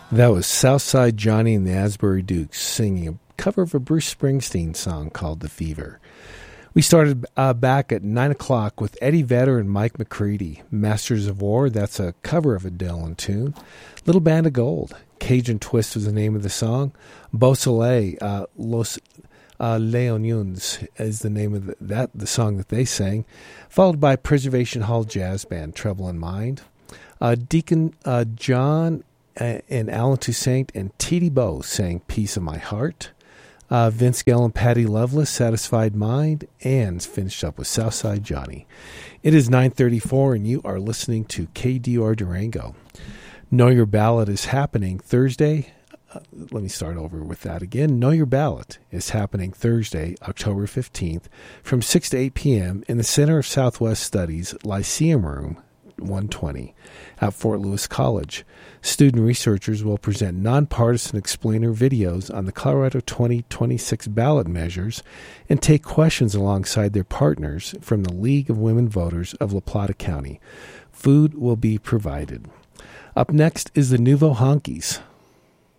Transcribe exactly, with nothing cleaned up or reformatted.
That was Southside Johnny and the Asbury Dukes singing a cover of a Bruce Springsteen song called The Fever. We started uh, back at nine o'clock with Eddie Vedder and Mike McCready. Masters of War, that's a cover of a Dylan tune. Little Band of Gold, Cajun Twist was the name of the song. Beau Soleil, uh, Los uh, Leonuns is the name of the, that the song that they sang. Followed by Preservation Hall Jazz Band, Trouble in Mind. Uh, Deacon uh, John and Alan Toussaint and T D Bow sang Piece of My Heart. Uh, Vince Gill and Patty Loveless, Satisfied Mind, and finished up with Southside Johnny. It is nine thirty-four, and you are listening to K D R Durango. Know Your Ballot is happening Thursday. Uh, let me start over with that again. Know Your Ballot is happening Thursday, October fifteenth, from six to eight p.m. in the Center of Southwest Studies Lyceum Room one twenty at Fort Lewis College. Student researchers will present nonpartisan explainer videos on the Colorado twenty twenty-six ballot measures and take questions alongside their partners from the League of Women Voters of La Plata County. Food will be provided. Up next is the Nouveau Honkies.